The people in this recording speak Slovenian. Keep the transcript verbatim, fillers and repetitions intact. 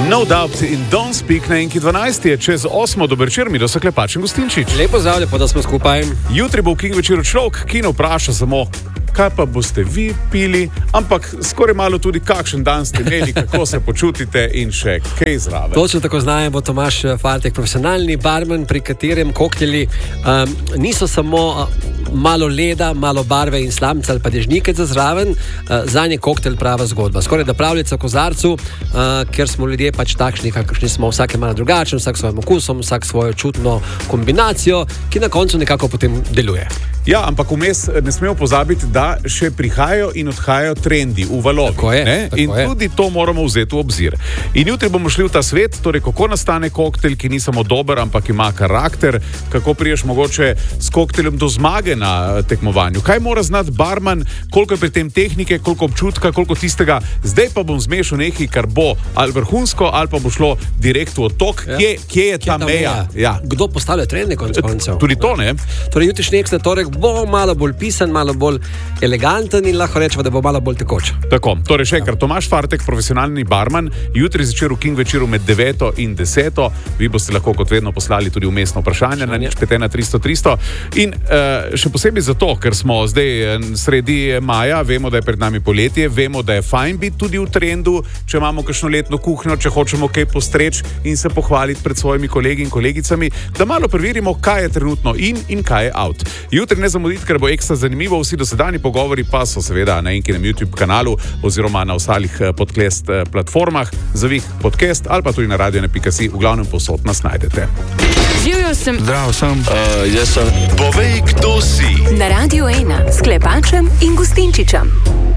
No Doubt in Don't Speak na Enki dvanajst je čez osmo. Dober večer, mi do se Klepač in Gostinčič. Lepo zdrav, lepo, da smo skupaj. Jutri bo v King večeru človek, ki ne vpraša samo, kaj pa boste vi pili, ampak skoraj malo tudi, kakšen dan ste imeli, kako se počutite in še kaj zraven. Točno tako znajem, bo Tomaž Fartek, profesionalni barman, pri katerem kokteli um, niso samo uh, malo leda, malo barve in slamca ali pa dežnike za zraven, uh, zanje koktel prava zgodba. Skoraj da pravljica v kozarcu, uh, ker smo ljudje pač takšni, kakršni smo, vsak je malo drugačen, vsak svojim okusom, vsak svojo čutno kombinacijo, ki na koncu nekako potem deluje. Ja, ampak vmes ne smemo pozabiti, da še prihajajo in odhajajo trendi v valovih. Tako je, tako in je. Tudi to moramo vzeti v obzir. In jutri bomo šli v ta svet, torej kako nastane koktel, ki ni samo dober, ampak ima karakter, kako priješ mogoče s kokteljem do zmage na tekmovanju. Kaj mora znati barman, koliko je pri tem tehnike, koliko občutka, koliko tistega. Zdaj pa bom zmešal nekaj, kar bo ali vrhunsko, ali pa bo šlo direkt v otok. Ja. Kje, kje je ta, ta meja? meja? Ja. Kdo postavlja trende konec koncev? Tudi to, ne? Torej, jutrišnji ekstra torek bo malo bolj pisan, malo bolj eleganten in lahko rečemo, da bo malo bolj tekoč. Tako, torej še enkrat, Tomaž Fartek, profesionalni barman, jutri zvečer v King večeru med deveto in deseto. Vi boste lahko kot vedno poslali tudi umestno vprašanje na nič pet ena tristo tristo. In uh, še posebej zato, ker smo zdaj sredi maja, vemo, da je pred nami poletje, vemo, da je fajn biti tudi v trendu, če imamo kakšno letno kuhnjo, če hočemo kaj postreči in se pohvaliti pred svojimi kolegi in kolegicami, da malo preverimo, kaj je trenutno in in kaj je out. Jutri ne zamuditi, ker bo ekstra zanimivo, vsi dosedanji pogovori pa so seveda na Enkinem YouTube kanalu oziroma na ostalih podcast platformah, zavih podcast ali pa tudi na radio ena pika si, v glavnem povsod nas najdete. Živjo sem. Zdravo sem. Uh, jaz sem. Povej, kdo si. Na Radio ena s Klepačem in Gostinčičem.